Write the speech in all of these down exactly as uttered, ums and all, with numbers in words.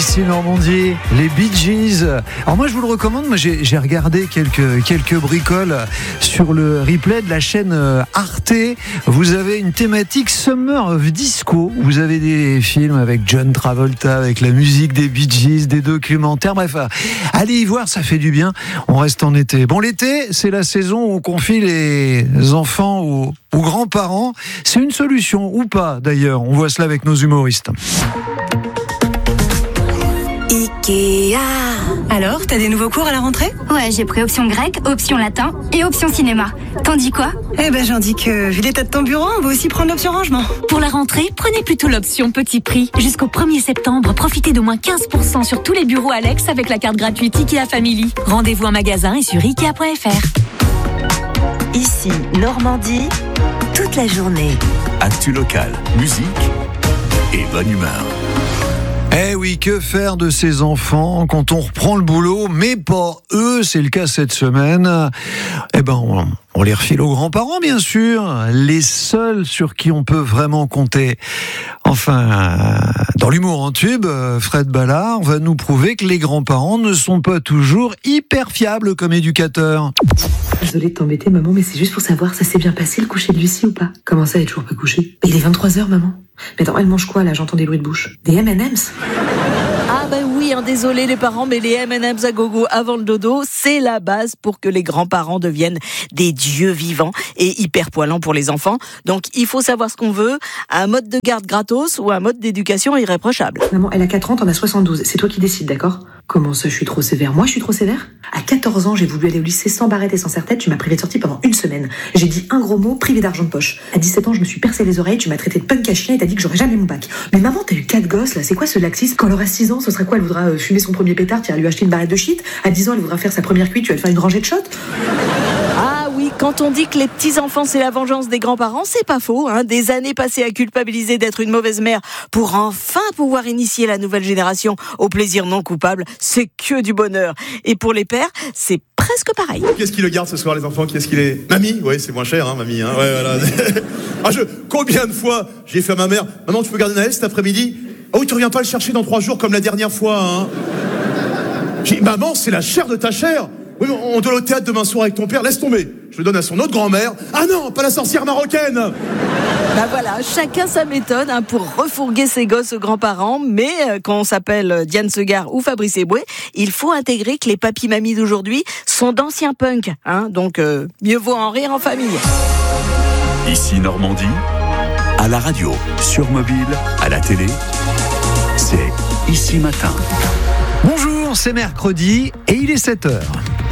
Ici Normandie, les Bee Gees. Alors moi je vous le recommande, moi j'ai, j'ai regardé quelques, quelques bricoles sur le replay de la chaîne Arte. Vous avez une thématique Summer of Disco. Vous avez des films avec John Travolta, avec la musique des Bee Gees, des documentaires. Bref, allez y voir, ça fait du bien. On reste en été. Bon, l'été, c'est la saison où on confie les enfants aux, aux grands-parents. C'est une solution ou pas d'ailleurs. On voit cela avec nos humoristes. Ikea. Alors, t'as des nouveaux cours à la rentrée ? Ouais, j'ai pris option grec, option latin et option cinéma. T'en dis quoi ? Eh ben, j'en dis que, vu l'état de ton bureau, on va aussi prendre l'option rangement. Pour la rentrée, prenez plutôt l'option petit prix. Jusqu'au premier septembre, profitez d'au moins quinze pour cent sur tous les bureaux Alex avec la carte gratuite Ikea Family. Rendez-vous en magasin et sur ikea point f r. Ici, Normandie, toute la journée. Actu locale, musique et bonne humeur. Eh oui, que faire de ces enfants quand on reprend le boulot, mais pas eux, c'est le cas cette semaine. Eh ben, on, on les refile aux grands-parents, bien sûr, les seuls sur qui on peut vraiment compter. Enfin, dans l'humour en tube, Fred Ballard va nous prouver que les grands-parents ne sont pas toujours hyper fiables comme éducateurs. Désolée de t'embêter, maman, mais c'est juste pour savoir, ça s'est bien passé le coucher de Lucie ou pas ? Comment ça, elle est toujours pas couchée ? Il est vingt-trois heures, maman. Mais attends, elle mange quoi là ? J'entends des bruits de bouche. Des M and M's ? Ah ben oui, hein, désolé les parents, mais les M and M's à gogo avant le dodo, c'est la base pour que les grands-parents deviennent des dieux vivants et hyper poilants pour les enfants. Donc il faut savoir ce qu'on veut, un mode de garde gratos ou un mode d'éducation irréprochable. Maman, elle a quatre ans, t'en as soixante-douze. C'est toi qui décides, d'accord ? Comment ça, je suis trop sévère ? Moi, je suis trop sévère ? À quatorze ans, j'ai voulu aller au lycée sans barrette et sans serre-tête. Tu m'as privé de sortie pendant une semaine. J'ai dit un gros mot, privé d'argent de poche. À dix-sept ans, je me suis percé les oreilles. Tu m'as traité de punk à chien et t'as dit que j'aurais jamais mon bac. Mais maman, t'as eu quatre gosses, là. C'est quoi ce laxisme ? Quand elle aura six ans, ce sera quoi ? Elle voudra euh, fumer son premier pétard, tu vas lui acheter une barrette de shit. À dix ans, elle voudra faire sa première cuite, tu vas lui faire une rangée de shots. Ah oui, quand on dit que les petits-enfants, c'est la vengeance des grands-parents, c'est pas faux. Hein. Des années passées à culpabiliser d'être une mauvaise mère pour enfin pouvoir initier la nouvelle génération au plaisir non coupable, c'est que du bonheur. Et pour les pères, c'est presque pareil. Qui est-ce qui le garde ce soir, les enfants ? Qui est-ce qui est ? Mamie ? Oui, c'est moins cher, hein, mamie. Hein. Ouais, voilà. ah, je... Combien de fois j'ai fait à ma mère, maman, tu peux garder Naël cet après-midi ? Ah oui, tu reviens pas le chercher dans trois jours comme la dernière fois, hein. J'ai dit, maman, c'est la chair de ta chair. Oui, on doit aller au théâtre demain soir avec ton père, laisse tomber. Je le donne à son autre grand-mère. Ah non, pas la sorcière marocaine. Bah voilà, chacun sa méthode hein, pour refourguer ses gosses aux grands-parents. Mais euh, quand on s'appelle Diane Segar ou Fabrice Eboué, il faut intégrer que les papis-mamies d'aujourd'hui sont d'anciens punks. Hein, donc euh, mieux vaut en rire en famille. Ici Normandie, à la radio, sur mobile, à la télé, c'est Ici Matin. Bonjour, c'est mercredi et il est sept heures.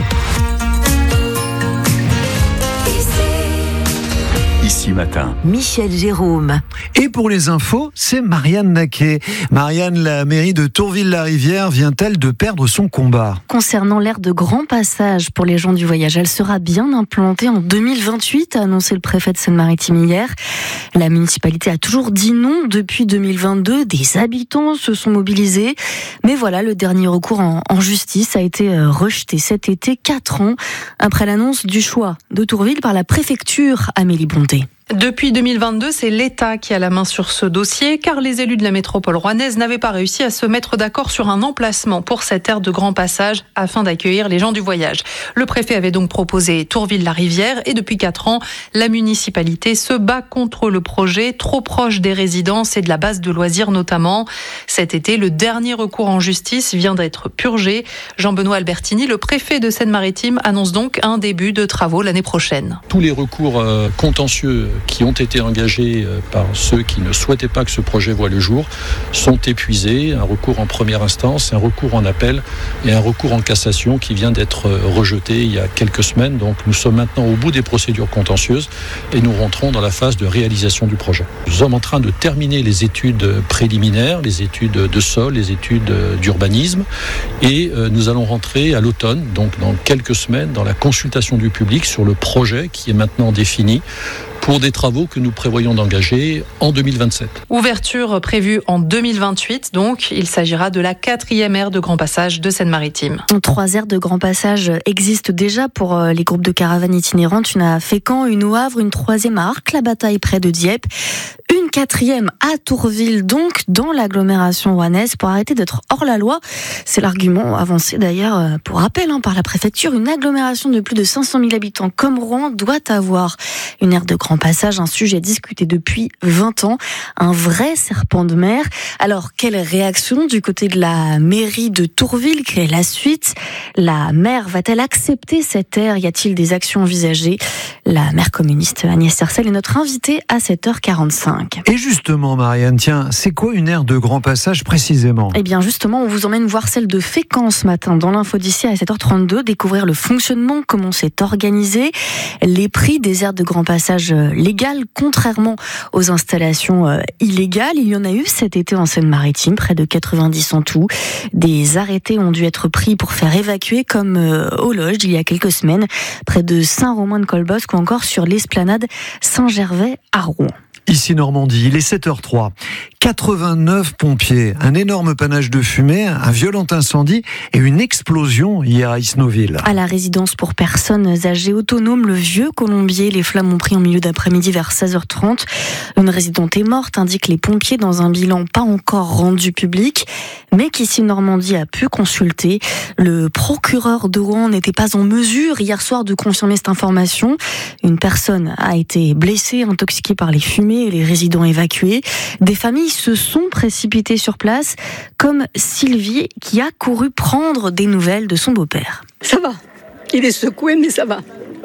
Ici Matin. Michel Jérôme. Et pour les infos, c'est Marianne Naquet. Marianne, la mairie de Tourville-la-Rivière vient-elle de perdre son combat ? Concernant l'aire de grand passage pour les gens du voyage, elle sera bien implantée en deux mille vingt-huit, a annoncé le préfet de Seine-Maritime hier. La municipalité a toujours dit non depuis deux mille vingt-deux. Des habitants se sont mobilisés. Mais voilà, le dernier recours en, en justice a été rejeté cet été, quatre ans après l'annonce du choix de Tourville par la préfecture, Amélie Bonté. Depuis deux mille vingt-deux, c'est l'État qui a la main sur ce dossier, car les élus de la métropole rouennaise n'avaient pas réussi à se mettre d'accord sur un emplacement pour cette aire de grand passage afin d'accueillir les gens du voyage. Le préfet avait donc proposé Tourville-la-Rivière et depuis quatre ans, la municipalité se bat contre le projet, trop proche des résidences et de la base de loisirs notamment. Cet été, le dernier recours en justice vient d'être purgé. Jean-Benoît Albertini, le préfet de Seine-Maritime, annonce donc un début de travaux l'année prochaine. Tous les recours euh, contentieux qui ont été engagés par ceux qui ne souhaitaient pas que ce projet voie le jour sont épuisés. Un recours en première instance, un recours en appel et un recours en cassation qui vient d'être rejeté il y a quelques semaines. Donc nous sommes maintenant au bout des procédures contentieuses et nous rentrons dans la phase de réalisation du projet. Nous sommes en train de terminer les études préliminaires, les études de sol, les études d'urbanisme et nous allons rentrer à l'automne, donc dans quelques semaines, dans la consultation du public sur le projet qui est maintenant défini pour des travaux que nous prévoyons d'engager en deux mille vingt-sept. Ouverture prévue en deux mille vingt-huit, donc il s'agira de la quatrième aire de grand passage de Seine-Maritime. Trois aires de grand passage existent déjà pour les groupes de caravanes itinérantes. Une à Fécamp, une au Havre, une troisième à Arques-la-Bataille près de Dieppe, une quatrième à Tourville, donc dans l'agglomération rouennaise, pour arrêter d'être hors la loi. C'est l'argument avancé d'ailleurs pour rappel hein, par la préfecture. Une agglomération de plus de cinq cent mille habitants comme Rouen doit avoir une aire de grand passage, un sujet discuté depuis vingt ans, un vrai serpent de mer. Alors, quelle réaction du côté de la mairie de Tourville? Quelle est la suite? La maire va-t-elle accepter cette aire? Y a-t-il des actions envisagées? La maire communiste Agnès Sarcel est notre invitée à sept heures quarante-cinq. Et justement, Marianne, tiens, c'est quoi une aire de grand passage précisément? Eh bien, justement, on vous emmène voir celle de Fécamp ce matin dans l'info d'ici à sept heures trente-deux, découvrir le fonctionnement, comment c'est organisé, les prix des aires de grand passage légales, contrairement aux installations illégales. Il y en a eu cet été en Seine-Maritime, près de quatre-vingt-dix en tout. Des arrêtés ont dû être pris pour faire évacuer, comme au Loge il y a quelques semaines, près de Saint-Romain-de-Colbosc ou encore sur l'esplanade Saint-Gervais à Rouen. Ici Normandie, il est sept heures zéro trois. quatre-vingt-neuf pompiers, un énorme panache de fumée, un violent incendie et une explosion hier à Isnoville. À la résidence pour personnes âgées autonomes, le Vieux Colombier, les flammes ont pris en milieu d'après-midi vers seize heures trente. Une résidente est morte, indiquent les pompiers dans un bilan pas encore rendu public, mais qu'ici Normandie a pu consulter. Le procureur de Rouen n'était pas en mesure hier soir de confirmer cette information. Une personne a été blessée, intoxiquée par les fumées et les résidents évacués. Des familles se sont précipitées sur place, comme Sylvie qui a couru prendre des nouvelles de son beau-père. Ça va, il est secoué mais ça va.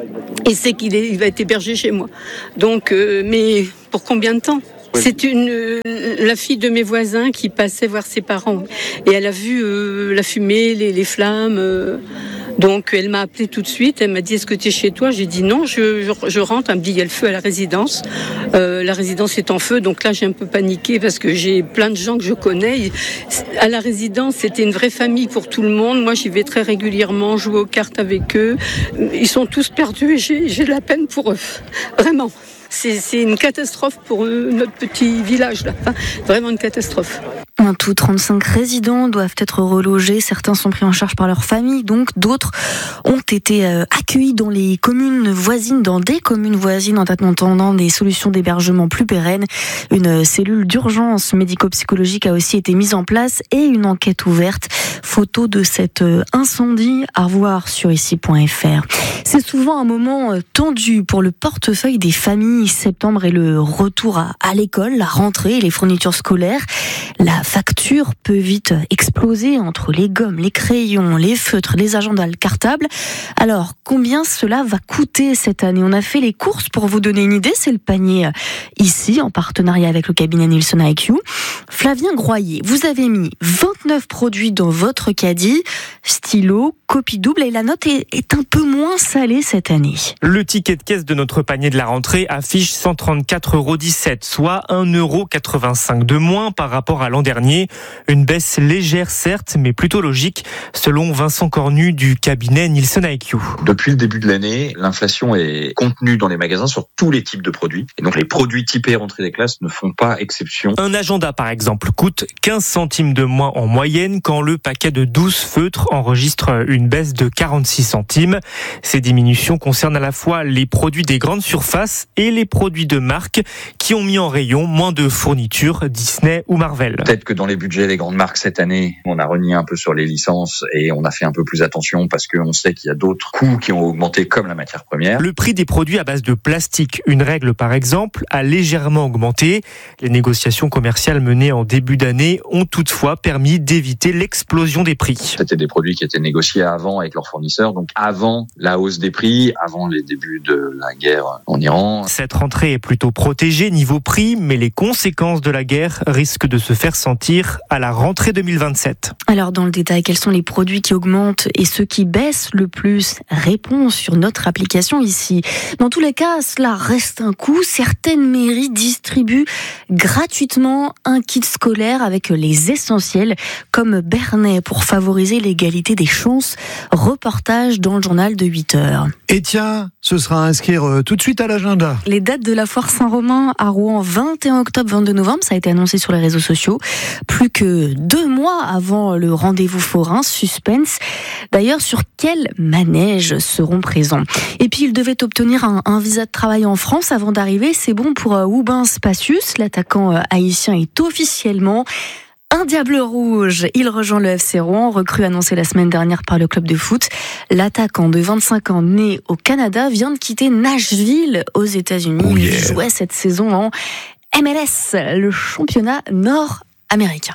Et c'est qu'il est, il va être hébergé chez moi. Donc, euh, mais pour combien de temps ? C'est une euh, la fille de mes voisins qui passait voir ses parents et elle a vu euh, la fumée, les, les flammes. Euh, donc elle m'a appelé tout de suite. Elle m'a dit est-ce que tu es chez toi? J'ai dit non, je, je, je rentre. Elle me dit il y a le feu à la résidence. Euh, la résidence est en feu, donc là j'ai un peu paniqué parce que j'ai plein de gens que je connais. À la résidence, c'était une vraie famille pour tout le monde. Moi j'y vais très régulièrement, jouer aux cartes avec eux. Ils sont tous perdus et j'ai, j'ai de la peine pour eux, vraiment. C'est, c'est une catastrophe pour eux, notre petit village là. Enfin, vraiment une catastrophe. En tout, trente-cinq résidents doivent être relogés. Certains sont pris en charge par leur famille, donc d'autres ont été euh, accueillis dans les communes voisines, dans des communes voisines, en attendant des solutions d'hébergement plus pérennes. Une cellule d'urgence médico-psychologique a aussi été mise en place et une enquête ouverte. Photo de cet euh, incendie à voir sur ici point f r. C'est souvent un moment euh, tendu pour le portefeuille des familles. Septembre est le retour à, à l'école, la rentrée, les fournitures scolaires. La facture peut vite exploser entre les gommes, les crayons, les feutres, les agendas, le cartable. Alors, combien cela va coûter cette année? On a fait les courses pour vous donner une idée. C'est le panier ici, en partenariat avec le cabinet Nielsen I Q. Flavien Groyer, vous avez mis vingt-neuf produits dans votre caddie, stylo, copie double, et la note est, est un peu moins salée cette année. Le ticket de caisse de notre panier de la rentrée affiche cent trente-quatre euros dix-sept, soit un euro quatre-vingt-cinq de moins par rapport à l'an dernier. Une baisse légère certes, mais plutôt logique, selon Vincent Cornu du cabinet Nielsen I Q. Depuis le début de l'année, l'inflation est contenue dans les magasins sur tous les types de produits. Et donc les produits typés rentrée des classes ne font pas exception. Un agenda par exemple coûte quinze centimes de moins en moyenne, quand le paquet de douze feutres enregistre une baisse de quarante-six centimes. Ces diminutions concernent à la fois les produits des grandes surfaces et les produits de marque qui ont mis en rayon moins de fournitures Disney ou Marvel. Peut-être que dans les budgets des grandes marques cette année, on a renié un peu sur les licences et on a fait un peu plus attention parce qu'on sait qu'il y a d'autres coûts qui ont augmenté comme la matière première. Le prix des produits à base de plastique, une règle par exemple, a légèrement augmenté. Les négociations commerciales menées en début d'année ont toutefois permis d'éviter l'explosion des prix. C'était des produits qui étaient négociés avant avec leurs fournisseurs, donc avant la hausse des prix, avant les débuts de la guerre en Iran. Cette rentrée est plutôt protégée niveau prix, mais les conséquences de la guerre risquent de se faire sentir à la rentrée deux mille vingt-sept. Alors dans le détail, quels sont les produits qui augmentent et ceux qui baissent le plus? Réponse sur notre application ici. Dans tous les cas, cela reste un coût. Certaines mairies distribuent gratuitement un kit scolaire avec les essentiels, comme Bernay intérêt pour favoriser l'égalité des chances. Reportage dans le journal de huit heures. Et tiens, ce sera à inscrire euh, tout de suite à l'agenda. Les dates de la foire Saint-Romain à Rouen, vingt et un octobre, vingt-deux novembre, ça a été annoncé sur les réseaux sociaux. Plus que deux mois avant le rendez-vous forain, suspense. D'ailleurs, sur quels manèges seront présents? Et puis, il devait obtenir un, un visa de travail en France avant d'arriver. C'est bon pour euh, Oubin Spacius. L'attaquant euh, haïtien est officiellement un diable rouge. Il rejoint le F C Rouen, recrue annoncée la semaine dernière par le club de foot. L'attaquant de vingt-cinq ans, né au Canada, vient de quitter Nashville aux États-Unis. Oh yeah. Il jouait cette saison en M L S, le championnat nord-américain.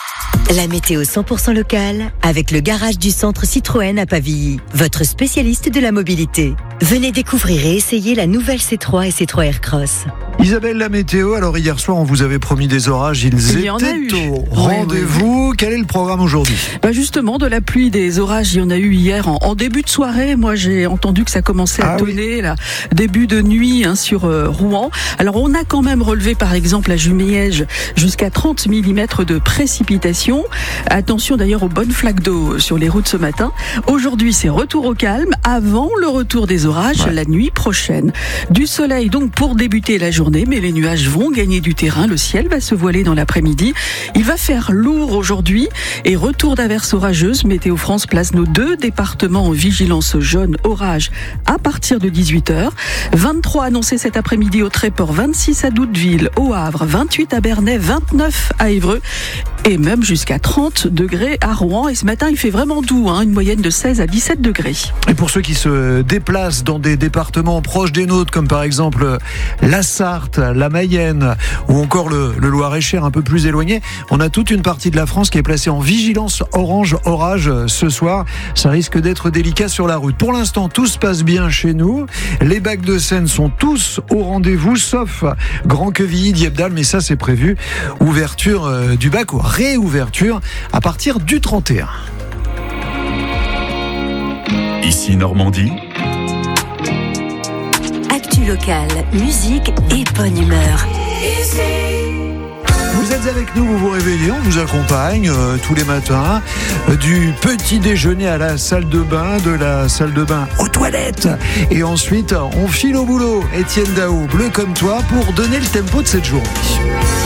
La météo cent pour cent locale avec le garage du centre Citroën à Pavilly, votre spécialiste de la mobilité. Venez découvrir et essayer la nouvelle C trois et C trois Aircross. Isabelle, la météo. Alors hier soir, on vous avait promis des orages. Ils il étaient au rendez-vous. Oui, oui. Quel est le programme aujourd'hui? Bah justement, de la pluie, des orages, il y en a eu hier en, en début de soirée. Moi, j'ai entendu que ça commençait à ah, tonner, oui. là, début de nuit hein, sur euh, Rouen. Alors, on a quand même relevé, par exemple, à Jumièges, jusqu'à trente millimètres de précipitations. Attention d'ailleurs aux bonnes flaques d'eau sur les routes ce matin. Aujourd'hui, c'est retour au calme avant le retour des orages ouais. la nuit prochaine. Du soleil donc pour débuter la journée, mais les nuages vont gagner du terrain. Le ciel va se voiler dans l'après-midi. Il va faire lourd aujourd'hui et retour d'averses orageuses. Météo France place nos deux départements en vigilance jaune orage à partir de dix-huit heures. vingt-trois annoncés cet après-midi au Tréport, vingt-six à Douteville, au Havre, vingt-huit à Bernay, vingt-neuf à Évreux et même jusqu'à trente degrés à Rouen. Et ce matin, il fait vraiment doux, hein, une moyenne de seize à dix-sept degrés. Et pour ceux qui se déplacent dans des départements proches des nôtres, comme par exemple la Sarthe, la Mayenne ou encore le, le Loir-et-Cher un peu plus éloigné, on a toute une partie de la France qui est placée en vigilance orange orage ce soir. Ça risque d'être délicat sur la route. Pour l'instant, tout se passe bien chez nous. Les bacs de Seine sont tous au rendez-vous, sauf Grand Quevilly, Dieppedalle, mais ça c'est prévu. Ouverture euh, du bac ou réouverture à partir du trente et un. Ici Normandie. Actu locale, musique et bonne humeur. Vous êtes avec nous, vous vous réveillez, on vous accompagne euh, tous les matins, euh, du petit déjeuner à la salle de bain, de la salle de bain aux toilettes. Et ensuite, on file au boulot. Étienne Dao, bleu comme toi, pour donner le tempo de cette journée.